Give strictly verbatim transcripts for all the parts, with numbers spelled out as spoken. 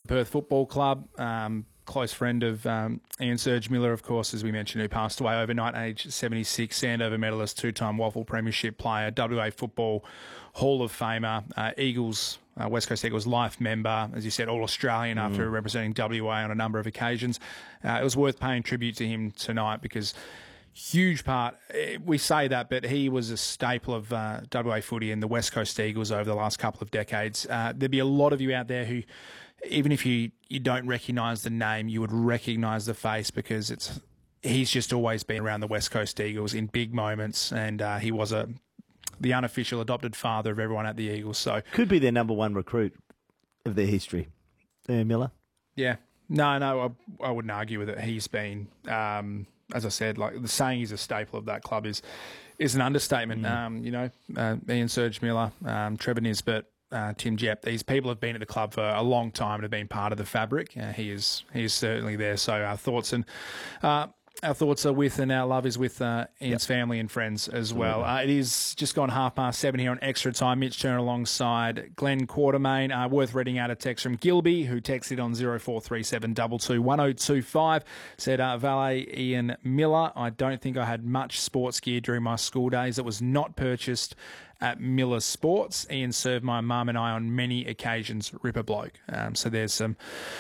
Perth Football Club. Um, close friend of um, Ian Serge Miller, of course, as we mentioned, who passed away overnight, age seventy-six, Sandover medalist, two-time Waffle Premiership player, W A Football Hall of Famer, uh, Eagles, uh, West Coast Eagles life member, as you said, All-Australian mm. after representing W A on a number of occasions. Uh, it was worth paying tribute to him tonight because huge part, we say that, but he was a staple of uh, W A footy and the West Coast Eagles over the last couple of decades. Uh, there'd be a lot of you out there who, even if you, you don't recognise the name, you would recognise the face because it's he's just always been around the West Coast Eagles in big moments, and uh, he was a the unofficial adopted father of everyone at the Eagles. So could be their number one recruit of their history, Ian Miller. Yeah, no, no, I, I wouldn't argue with it. He's been, um, as I said, like the saying he's a staple of that club is is an understatement. Mm. Um, you know, uh, Ian Serge Miller, um, Trevor Nisbet. Uh, Tim Jepp, these people have been at the club for a long time and have been part of the fabric. Uh, he is he is certainly there. So our thoughts and uh, our thoughts are with, and our love is with uh, Ian's yep. family and friends as well. Uh, it is just gone half past seven here on Extra Time. Mitch Turner alongside Glenn Quartermain. Uh, worth reading out a text from Gilby, who texted on zero four three seven two two one zero two five. Said, uh, Valet Ian Miller, I don't think I had much sports gear during my school days that was not purchased at Miller Sports. Ian served my mum and I on many occasions. Ripper bloke. Um, so there's some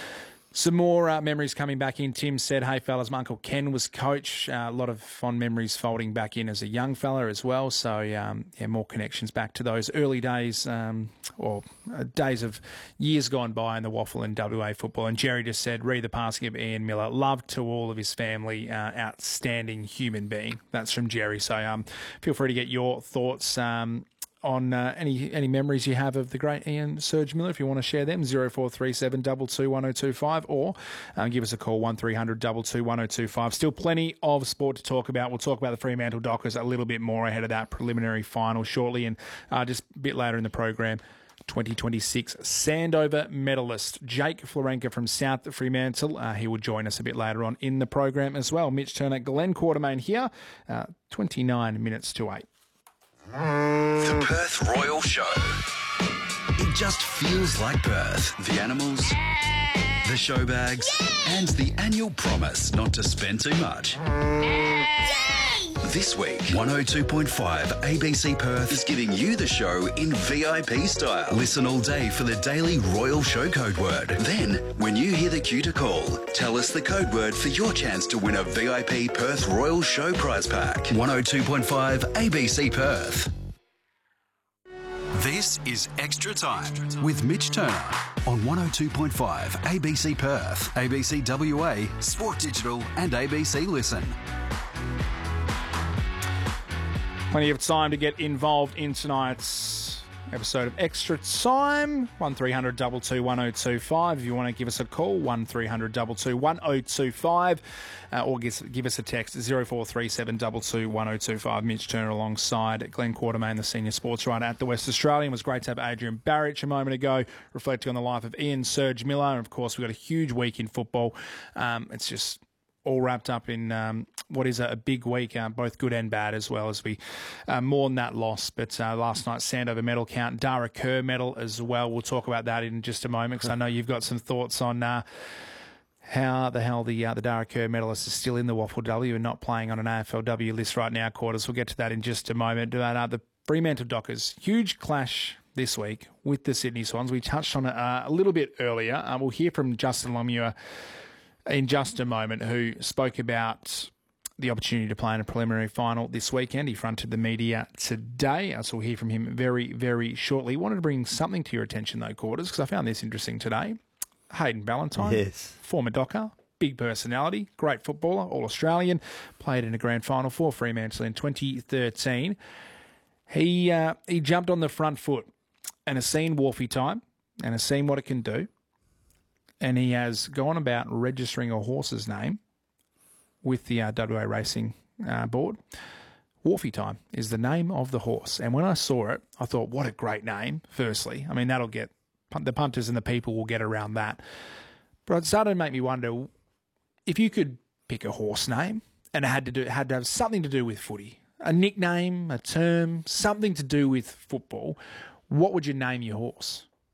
some more uh, memories coming back in. Tim said, hey, fellas, my Uncle Ken was coach. Uh, a lot of fond memories folding back in as a young fella as well. So, um, yeah, more connections back to those early days um, or uh, days of years gone by in the Waffle and W A football. And Jerry just said, read the passing of Ian Miller. Love to all of his family. Uh, outstanding human being. That's from Jerry. So um, feel free to get your thoughts um on uh, any any memories you have of the great Ian Serge Miller, if you want to share them, zero four three seven two two one zero two five, or uh, give us a call, one three hundred two two one zero two five. Still plenty of sport to talk about. We'll talk about the Fremantle Dockers a little bit more ahead of that preliminary final shortly, and uh, just a bit later in the program, twenty twenty-six Sandover medalist Jake Florenka from South Fremantle. Uh, he will join us a bit later on in the program as well. Mitch Turner, Glenn Quartermain here, uh, twenty-nine minutes to eight. The Perth Royal Show. It just feels like Perth. The animals, the show bags, and the annual promise not to spend too much. This week, one oh two point five A B C Perth is giving you the show in V I P style. Listen all day for the daily Royal Show code word. Then, when you hear the cue to call, tell us the code word for your chance to win a V I P Perth Royal Show prize pack. one oh two point five A B C Perth. This is Extra Time with Mitch Turner on one oh two point five A B C Perth, A B C W A, Sport Digital and A B C Listen. Plenty of time to get involved in tonight's episode of Extra Time. one three hundred two two one zero two five. If you want to give us a call, one three hundred two two one zero two five. Uh, or give, give us a text, zero four three seven two two one zero two five. Mitch Turner alongside Glenn Quartermain, the senior sports writer at the West Australian. It was great to have Adrian Barrich a moment ago, reflecting on the life of Ian Serge Miller. And, of course, we've got a huge week in football. Um, it's just all wrapped up in um, what is a, a big week, uh, both good and bad, as well as we uh, mourn that loss. But uh, last night's Sandover medal count, Dara Kerr medal as well. We'll talk about that in just a moment, because I know you've got some thoughts on uh, how the hell the uh, the Dara Kerr medalist is still in the Waffle W and not playing on an A F L W list right now, Quarters. We'll get to that in just a moment. Uh, the Fremantle Dockers, huge clash this week with the Sydney Swans. We touched on it uh, a little bit earlier. Uh, we'll hear from Justin Longmuir in just a moment, who spoke about the opportunity to play in a preliminary final this weekend. He fronted the media today, so we'll hear from him very, very shortly. Wanted to bring something to your attention, though, Quarters, because I found this interesting today. Hayden Ballantyne, yes. former Docker, big personality, great footballer, All-Australian, played in a grand final for Fremantle in twenty thirteen. He, uh, he jumped on the front foot and has seen Wharfie time and has seen what it can do. And he has gone about registering a horse's name with the uh, W A Racing uh, Board. Wharfie Time is the name of the horse. And when I saw it, I thought, what a great name, firstly. I mean, that'll get, the punters and the people will get around that. But it started to make me wonder, if you could pick a horse name and it had to do, it had to have something to do with footy, a nickname, a term, something to do with football, what would you name your horse?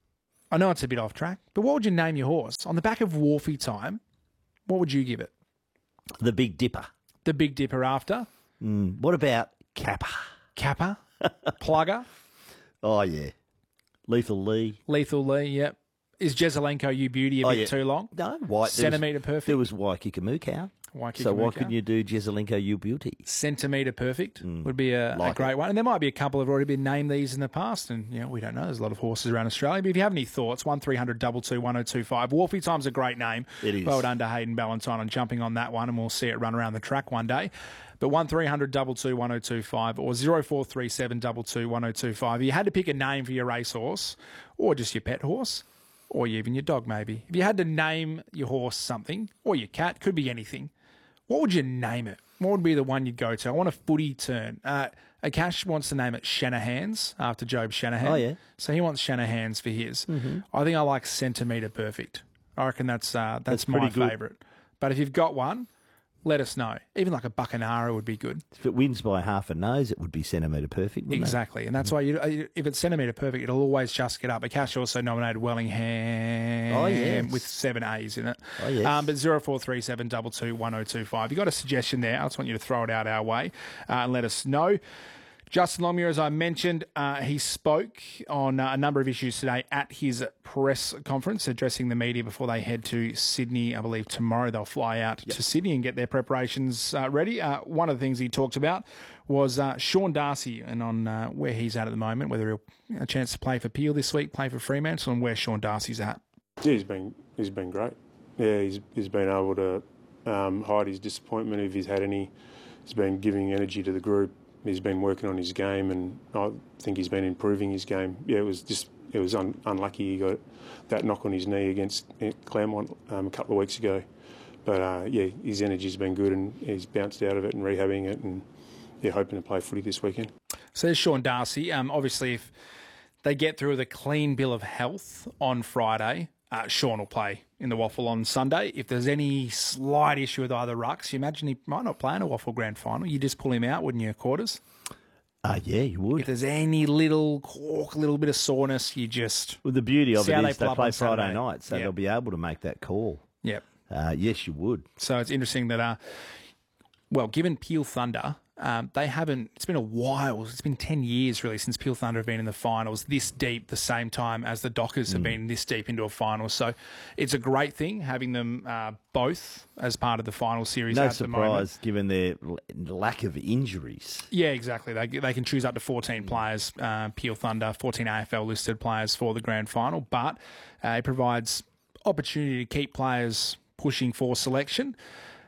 I know it's a bit off track, but what would you name your horse? On the back of Wharfie Time, what would you give it? The Big Dipper. The Big Dipper after? Mm, what about Kappa? Kappa? Plugger? Oh, yeah. Lethal Lee. Lethal Lee, yep. Is Jezelenko You Beauty a Oh, bit yeah. too long? No, white. Centimetre perfect? There was Waikikamuka. Waikikamuka. So what can you do, Jezelenko You Beauty? Centimetre perfect would be a, like a great it. one. And there might be a couple that have already been named these in the past. And, you know, we don't know. There's a lot of horses around Australia. But if you have any thoughts, one three hundred two two one oh two five. Wharfie Time's a great name. It is. Well done to Hayden Ballantyne on jumping on that one. And we'll see it run around the track one day. But one three hundred two two one oh two five or zero four three seven two two one oh two five. If you had to pick a name for your racehorse or just your pet horse, or even your dog maybe. If you had to name your horse something, or your cat, could be anything, what would you name it? What would be the one you'd go to? I want a footy turn. Uh, Akash wants to name it Shanahan's after Job Shanahan. Oh, yeah. So he wants Shanahan's for his. Mm-hmm. I think I like Centimetre Perfect. I reckon that's uh, that's, That's my pretty good. favourite. But if you've got one, let us know. Even like a Buccanara would be good. If it wins by half a nose, it would be Centimetre Perfect, wouldn't Exactly. And that's why you, if it's Centimetre Perfect, it'll always just get up. Akash also nominated Wellingham Oh, yes. with seven A's in it. Oh, yes. Um, but zero four three seven two two one oh two five. You got a suggestion there? I just want you to throw it out our way uh, and let us know. Justin Longmuir, as I mentioned, uh, he spoke on uh, a number of issues today at his press conference, addressing the media before they head to Sydney. I believe tomorrow they'll fly out Yep. to Sydney and get their preparations uh, ready. Uh, one of the things he talked about was uh, Sean Darcy and on uh, where he's at at the moment, whether he'll get a chance to play for Peel this week, play for Fremantle, and where Sean Darcy's at. Yeah, he's been he's been great. Yeah, he's he's been able to um, hide his disappointment if he's had any. He's been giving energy to the group. He's been working on his game, and I think he's been improving his game. Yeah, it was just it was un, unlucky he got that knock on his knee against Claremont um, a couple of weeks ago. But uh, yeah, his energy's been good, and he's bounced out of it and rehabbing it, and yeah, hoping to play footy this weekend. So there's Sean Darcy. Um, obviously, if they get through with a clean bill of health on Friday, uh, Sean will play in the Waffle on Sunday. If there's any slight issue with either rucks, you imagine he might not play in a Waffle Grand Final. You just pull him out, wouldn't you, quarters? Uh, yeah, you would. If there's any little cork, a little bit of soreness, you just... Well, the beauty of See it how they is they pull up play on Friday Saturday. night, so Yep. they'll be able to make that call. Yep. Uh, yes, you would. So it's interesting that, uh, well, given Peel Thunder, um, they haven't, it's been a while, it's been ten years really since Peel Thunder have been in the finals this deep, the same time as the Dockers have been this deep into a final. So it's a great thing having them uh, both as part of the final series No at the moment. surprise, given their l- lack of injuries. Yeah, exactly. They they can choose up to fourteen players, uh, Peel Thunder, fourteen A F L listed players for the grand final, but uh, it provides opportunity to keep players pushing for selection,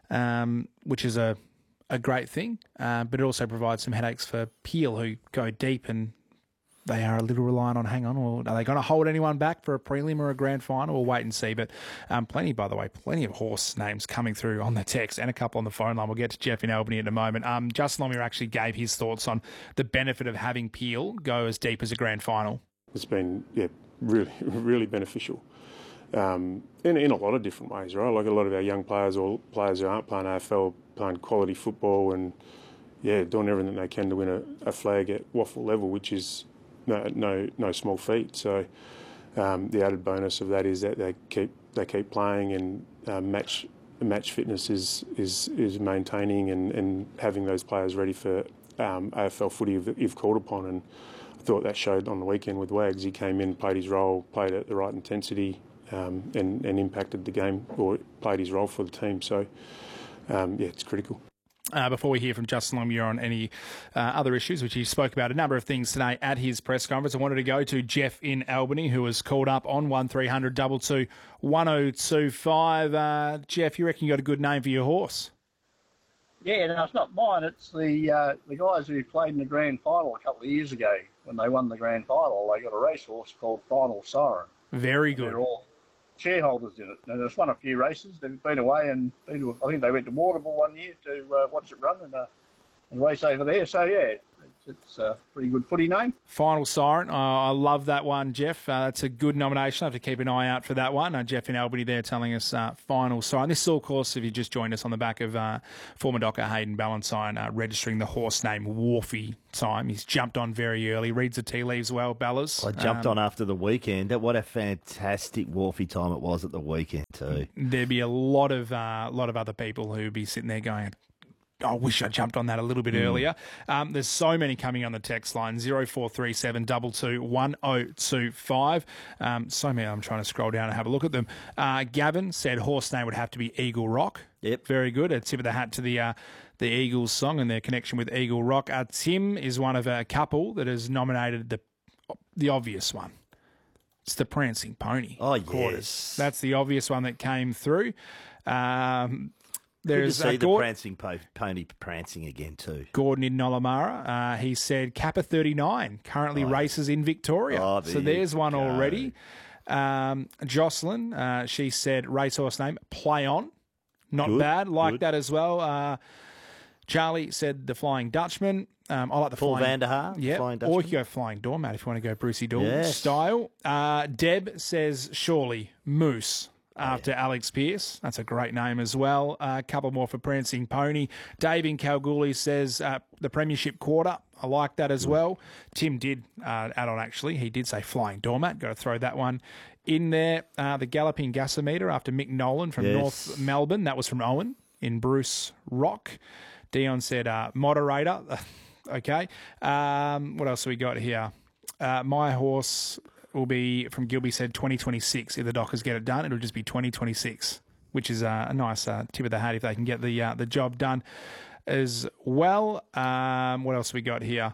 um, which is a a great thing. Uh, but it also provides some headaches for Peel, who go deep and they are a little reliant on, hang on, or are they going to hold anyone back for a prelim or a grand final? We'll wait and see. But um, plenty, by the way, plenty of horse names coming through on the text and a couple on the phone line. We'll get to Jeff in Albany in a moment. Um, Justin Longmuir actually gave his thoughts on the benefit of having Peel go as deep as a grand final. It's been yeah really really beneficial um, in in a lot of different ways, right? Like a lot of our young players or players who aren't playing A F L playing quality football and yeah doing everything they can to win a, a flag at waffle level, which is no no no small feat. So um, the added bonus of that is that they keep they keep playing and uh, match match fitness is is is maintaining and, and having those players ready for um, A F L footy if, if called upon. And I thought that showed on the weekend with Wags. He came in, played his role, played at the right intensity, um, and, and impacted the game or played his role for the team. So, um, yeah, it's critical. Uh, before we hear from Justin Longmuir on any uh, other issues, which he spoke about a number of things today at his press conference, I wanted to go to Jeff in Albany, who was called up on one three hundred two two one oh two five. Uh, Jeff, you reckon you got a good name for your horse? Yeah, no, it's not mine. It's the uh, the guys who played in the grand final a couple of years ago when they won the grand final. They got a racehorse called Final Siren. Very good. They're all shareholders in it. And they've won a few races. They've been away and been to, I think they went to Waterville one year to uh, watch it run and, uh, and race over there. So, yeah, it's, It's a pretty good footy name. Final Siren. Uh, I love that one, Jeff. Uh, that's a good nomination. I have to keep an eye out for that one. Uh, Jeff in Albany there telling us uh, Final Siren. This is, of course, if you just joined us on the back of uh, former docker Hayden Ballantyne uh, registering the horse name Wharfie time. He's jumped on very early. Reads the tea leaves well, Ballas. I jumped um, on after the weekend. What a fantastic Wharfie time it was at the weekend too. There'd be a lot of uh, lot of other people who'd be sitting there going, I wish I jumped on that a little bit mm. earlier. Um, there's so many coming on the text line, zero four three seven two two one zero two five. Um, so many, I'm trying to scroll down and have a look at them. Uh, Gavin said horse name would have to be Eagle Rock. Yep. Very good. A tip of the hat to the uh, the Eagles song and their connection with Eagle Rock. Uh, Tim is one of a couple that has nominated the the obvious one. It's the Prancing Pony. Oh, yes. Quarters. That's the obvious one that came through. Um There's Good to see uh, the Gord- prancing po- pony prancing again too. Gordon in Nollamara. Uh, he said Kappa thirty-nine currently Oh. races in Victoria. Oh, there so there's you one go. already. Um, Jocelyn, uh, she said racehorse name Play On. Not Good, bad. Like good. that as well. Uh, Charlie said the Flying Dutchman. Um, I like the Paul Flying Van der Haar, Yeah, Flying or you Dutchman. could go Flying Doormat if you want to go Brucey Door Yes. style. Uh, Deb says surely Moose. After Alex Pearce. That's a great name as well. A uh, couple more for Prancing Pony. Dave in Kalgoorlie says uh, the Premiership Quarter. I like that as well. Tim did uh, add on, actually. He did say Flying Doormat. Got to throw that one in there. Uh, the Galloping Gasometer after Mick Nolan from Yes. North Melbourne. That was from Owen in Bruce Rock. Dion said uh, Moderator. Okay. Um, what else have we got here? Uh, my horse... will be from Gilby said twenty twenty-six. If the Dockers get it done, it'll just be twenty twenty-six, which is uh, a nice uh, tip of the hat if they can get the uh, the job done as well. Um, what else have we got here?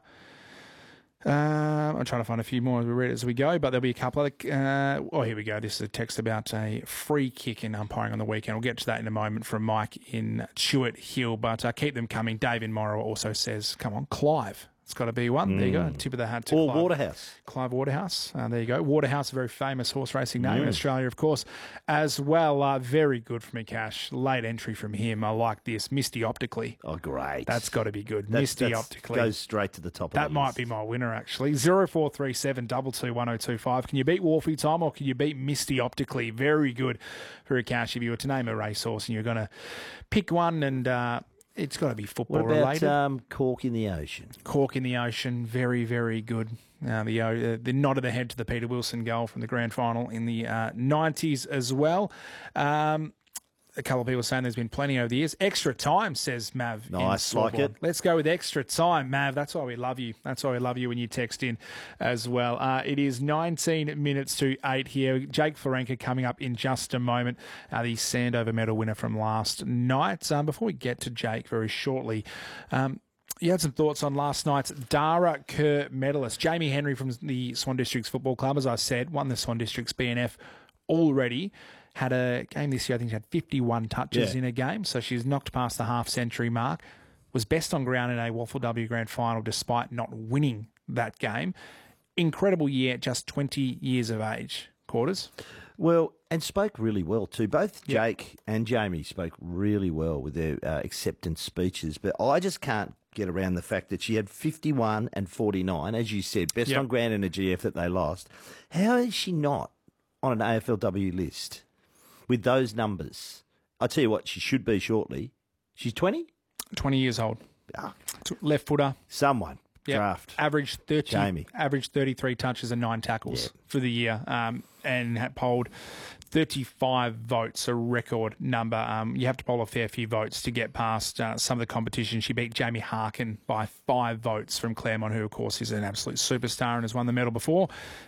Um, I'm trying to find a few more as we read it as we go, but there'll be a couple of. Uh, oh, here we go. This is a text about a free kick in umpiring on the weekend. We'll get to that in a moment from Mike in Chewett Hill, but uh, keep them coming. Dave in Morrow also says, "Come on, Clive." It's got to be one. There you go. Tip of the hat to Or Clive. Waterhouse. Clive Waterhouse. Uh, there you go. Waterhouse, a very famous horse racing name in Mm. Australia, of course, as well. Uh, very good from me, Cash. Late entry from him. I like this. Misty Optically. Oh, great. That's got to be good. That's- Misty that's- Optically. goes straight to the top of That the might list. be my winner, actually. zero four three seven two two one zero two five. Can you beat Wharfie Time or can you beat Misty Optically? Very good for a Cash. If you were to name a racehorse and you're going to pick one and... Uh, it's got to be football What about related. um, Cork in the Ocean? Cork in the Ocean, very, very good. Uh, the uh, the nod of the head to the Peter Wilson goal from the grand final in the uh, nineties as well. Um, a couple of people saying there's been plenty over the years. Extra time, says Mav. in Nice, like Swartboard. it. Let's go with extra time, Mav. That's why we love you. That's why we love you when you text in as well. Uh, it is nineteen minutes to eight here. Jake Florenka coming up in just a moment. Uh, the Sandover medal winner from last night. Um, before we get to Jake very shortly, um, you had some thoughts on last night's Dara Kerr medalist. Jamie Henry from the Swan Districts Football Club, as I said, won the Swan Districts B N F already. Had a game this year, I think she had fifty-one touches Yeah. in a game, so she's knocked past the half-century mark. Was best on ground in a Waffle W Grand Final despite not winning that game. Incredible year at just twenty years of age. Quarters? Well, and spoke really well too. Both Jake and Jamie spoke really well with their uh, acceptance speeches, but I just can't get around the fact that she had fifty-one and forty-nine, as you said, best Yep. on ground in a G F that they lost. How is she not on an A F L W list with those numbers? I'll tell you what, she should be shortly. She's twenty? twenty years old. Ah, Left footer. someone. Yep. Draft. Averaged thirty. Jamie. Averaged thirty-three touches and nine tackles Yep. for the year, um, and had polled thirty-five votes, a record number. Um, you have to poll a fair few votes to get past uh, some of the competition. She beat Jamie Harkin by five votes from Claremont, who, of course, is an absolute superstar and has won the medal before.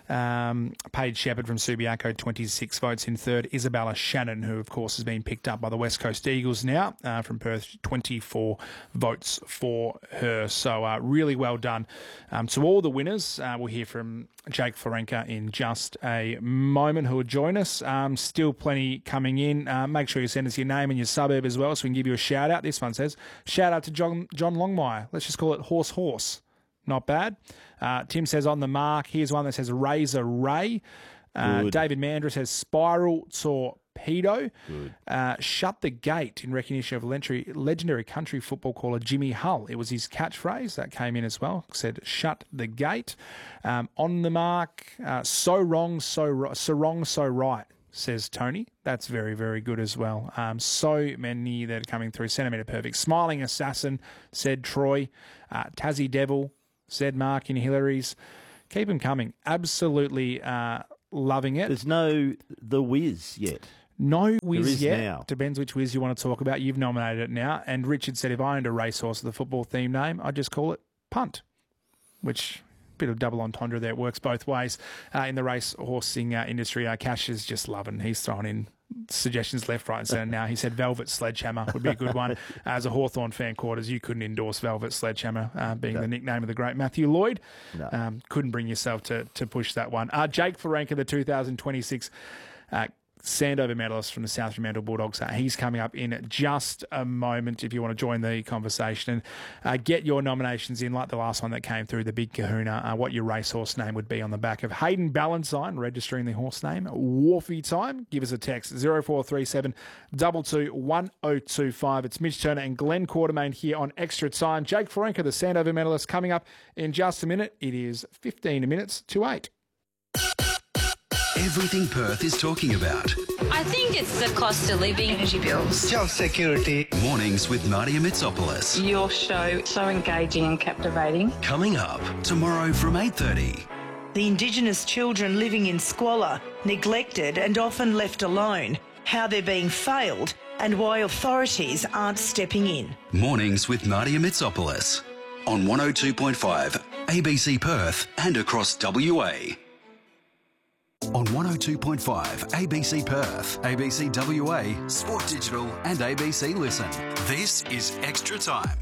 Um, Paige Shepherd from Subiaco, twenty-six votes in third. Isabella Shannon, who, of course, has been picked up by the West Coast Eagles now uh, from Perth, twenty-four votes for her. So uh, really well done um, to all the winners. Uh, we'll hear from Jake Florenka in just a moment, who will join us. Um, still plenty coming in. Uh, make sure you send us your name and your suburb as well so we can give you a shout out. This one says, shout out to John, John Longmire. Let's just call it Horse Horse. Not bad. Uh, Tim says on the mark. Here's one that says Razor Ray. Uh, Good. David Mandra says Spiral Tor Pedo. Uh, Shut the Gate in recognition of legendary, legendary country football caller Jimmy Hull. It was his catchphrase that came in as well. Said, shut the gate. Um, on the mark, uh, so wrong, so, ro- so wrong, so right, says Tony. That's very, very good as well. Um, so many that are coming through. Centimetre Perfect. Smiling Assassin, said Troy. Uh, Tassie Devil, said Mark in Hillary's. Keep them coming. Absolutely uh, loving it. There's no The Wiz yet. No whiz is yet. now. Depends which whiz you want to talk about. You've nominated it now. And Richard said if I owned a racehorse with a football theme name, I'd just call it Punt, which bit of double entendre there. It works both ways uh, in the racehorsing uh, industry. Uh, Cash is just loving. He's thrown in suggestions left, right and centre now. He said Velvet Sledgehammer would be a good one. As a Hawthorn fan quarters, you couldn't endorse Velvet Sledgehammer uh, being no. the nickname of the great Matthew Lloyd. No. Um, couldn't bring yourself to, to push that one. Uh, Jake Florenka, the two thousand twenty-six uh, Sandover medalist from the South Fremantle Bulldogs. Uh, he's coming up in just a moment if you want to join the conversation. And uh, get your nominations in like the last one that came through, the Big Kahuna, uh, what your racehorse name would be on the back of Hayden Ballantyne, registering the horse name. Wharfie time. Give us a text, zero four three seven two two one zero two five. It's Mitch Turner and Glenn Quartermain here on Extra Time. Jake Florenka, the Sandover medalist, coming up in just a minute. It is fifteen minutes to eight. Everything Perth is talking about. I think it's the cost of living, energy bills, job security. Mornings with Nadia Mitsopoulos. Your show, so engaging and captivating. Coming up tomorrow from eight thirty. The Indigenous children living in squalor, neglected and often left alone, how they're being failed and why authorities aren't stepping in. Mornings with Nadia Mitsopoulos on one oh two point five A B C Perth and across W A. On one oh two point five A B C Perth, A B C W A, Sport Digital and A B C Listen. This is Extra Time.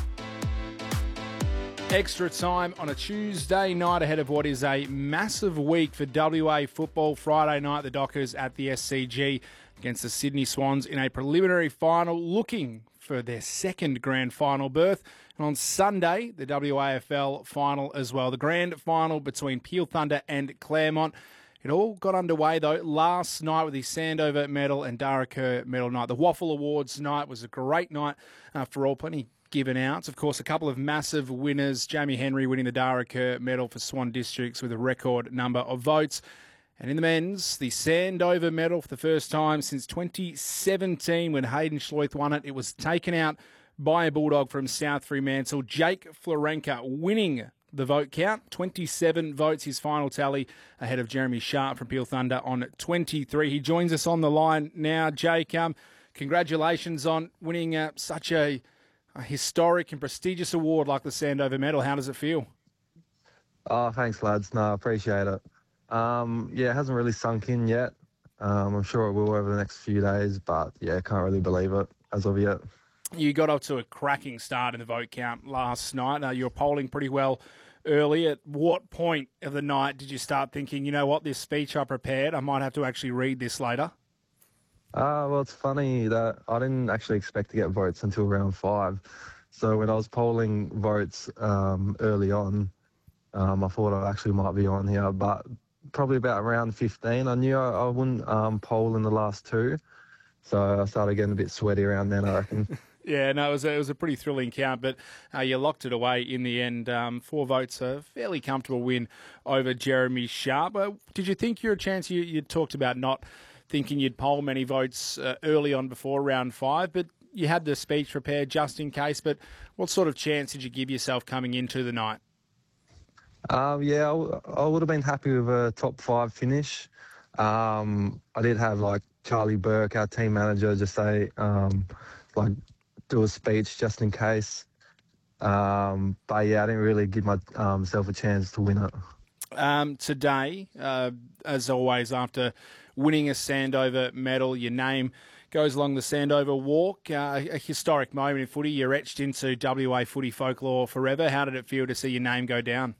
Extra Time on a Tuesday night ahead of what is a massive week for W A football. Friday night, the Dockers at the S C G against the Sydney Swans in a preliminary final, looking for their second grand final berth. And on Sunday, the W A F L final as well. The grand final between Peel Thunder and Claremont. It all got underway, though, last night with the Sandover medal and Dara Kerr medal night. The Waffle Awards night was a great night uh, for all, plenty given out. Of course, a couple of massive winners. Jamie Henry winning the Dara Kerr medal for Swan Districts with a record number of votes. And in the men's, the Sandover medal for the first time since twenty seventeen when Hayden Schleith won it. It was taken out by a Bulldog from South Fremantle. Jake Florenka winning the vote count, twenty-seven votes, his final tally, ahead of Jeremy Sharp from Peel Thunder on twenty-three. He joins us on the line now. Jake, um, congratulations on winning uh, such a, a historic and prestigious award like the Sandover medal. How does it feel? Oh, thanks, lads. No, I appreciate it. Um, yeah, it hasn't really sunk in yet. Um, I'm sure it will over the next few days, but yeah, can't really believe it as of yet. You got off to a cracking start in the vote count last night. Uh, you were polling pretty well early. At what point of the night did you start thinking, you know what, this speech I prepared, I might have to actually read this later? Uh, well, it's funny that I didn't actually expect to get votes until round five. So when I was polling votes um, early on, um, I thought I actually might be on here. But probably about round fifteen, I knew I, I wouldn't um, poll in the last two. So I started getting a bit sweaty around then, I reckon. Yeah, no, it was a, it was a pretty thrilling count, but uh, you locked it away in the end. Um, four votes, a fairly comfortable win over Jeremy Sharp. Uh, did you think you were a chance? You, you talked about not thinking you'd poll many votes uh, early on before round five, but you had the speech prepared just in case. But what sort of chance did you give yourself coming into the night? Um, yeah, I, I would have been happy with a top five finish. Um, I did have like Charlie Burke, our team manager, just say um, like. do a speech just in case. Um, but yeah, I didn't really give myself um, a chance to win it. Um, today, uh, as always, after winning a Sandover medal, your name goes along the Sandover walk. Uh, a historic moment in footy. You're etched into W A footy folklore forever. How did it feel to see your name go down?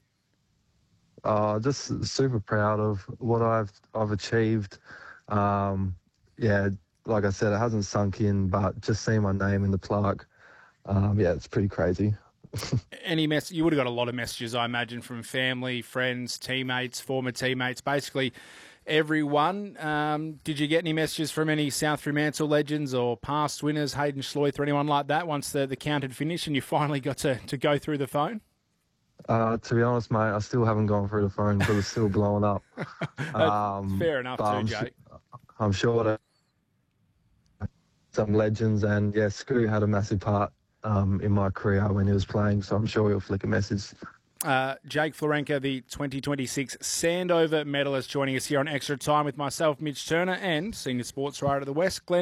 Uh, just super proud of what I've I've achieved. Um, yeah, like I said, it hasn't sunk in, but just seeing my name in the plaque, um, yeah, it's pretty crazy. Any mess? You would have got a lot of messages, I imagine, from family, friends, teammates, former teammates, basically everyone. Um, did you get any messages from any South Fremantle legends or past winners, Hayden Schleith or anyone like that, once the, the count had finished and you finally got to, to go through the phone? Uh, to be honest, mate, I still haven't gone through the phone because it's still blowing up. Um, Fair enough too, I'm, Jake. I'm sure that some legends, and yeah, Scoo had a massive part um, in my career when he was playing, so I'm sure he'll flick a message. Uh, Jake Florenka, the twenty twenty-six Sandover medalist, joining us here on Extra Time with myself, Mitch Turner, and Senior Sports Writer of the West, Glenn